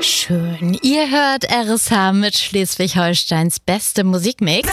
Schön. Ihr hört RSH mit Schleswig-Holsteins beste Musikmix.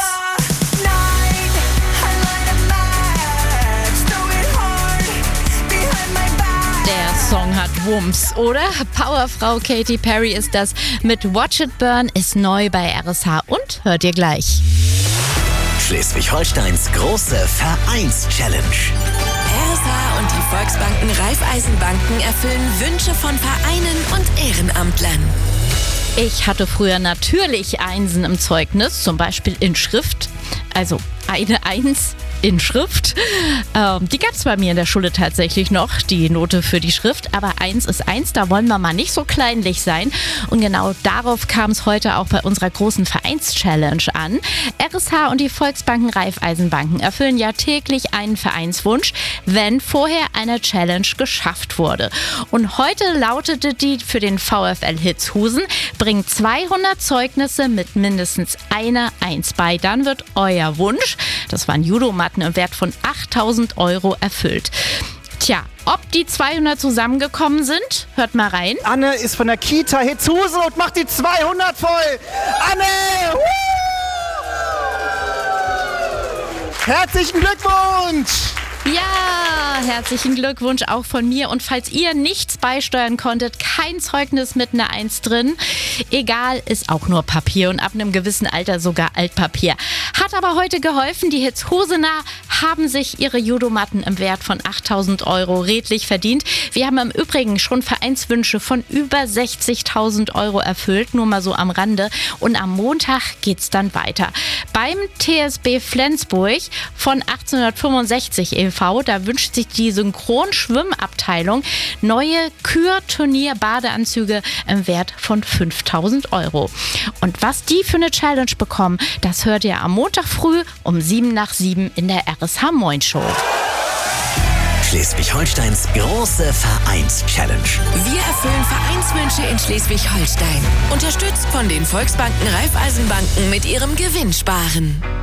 Der Song hat Wumms, oder? Powerfrau Katy Perry ist das mit Watch It Burn, ist neu bei RSH und hört ihr gleich. Schleswig-Holsteins große Vereins-Challenge. RSH und die Volksbanken Raiffeisenbanken erfüllen Wünsche von Vereinen und Ehrenamtlern. Ich hatte früher natürlich Einsen im Zeugnis, zum Beispiel in Schrift. Also eine Eins in Schrift. Die gab es bei mir in der Schule tatsächlich noch, die Note für die Schrift. Aber 1 ist 1, da wollen wir mal nicht so kleinlich sein. Und genau darauf kam es heute auch bei unserer großen Vereins-Challenge an. RSH und die Volksbanken Raiffeisenbanken erfüllen ja täglich einen Vereinswunsch, wenn vorher eine Challenge geschafft wurde. Und heute lautete die für den VfL Hitzhusen: bringt 200 Zeugnisse mit mindestens einer 1 bei. Dann wird euer Wunsch, das waren Judomatten im Wert von 8.000 € erfüllt. Tja, ob die 200 zusammengekommen sind, hört mal rein. Anne ist von der Kita Hitzhusen und macht die 200 voll. Anne! Herzlichen Glückwunsch! Ja, herzlichen Glückwunsch auch von mir. Und falls ihr nichts beisteuern konntet, kein Zeugnis mit einer 1 drin, egal, ist auch nur Papier und ab einem gewissen Alter sogar Altpapier. Hat aber heute geholfen. Die Hitzhusener haben sich ihre Judomatten im Wert von 8.000 € redlich verdient. Wir haben im Übrigen schon Vereinswünsche von über 60.000 € erfüllt, nur mal so am Rande. Und am Montag geht's dann weiter. Beim TSB Flensburg von 1865 e.V., da wünscht sich die Synchronschwimmabteilung neue Kür-Turnier-Badeanzüge im Wert von 5.000 €. Und was die für eine Challenge bekommen, das hört ihr am Montag früh um 7:07 in der RSH Moin Show. Schleswig-Holsteins große Vereins-Challenge. Wir erfüllen Vereinswünsche in Schleswig-Holstein. Unterstützt von den Volksbanken Raiffeisenbanken mit ihrem Gewinnsparen.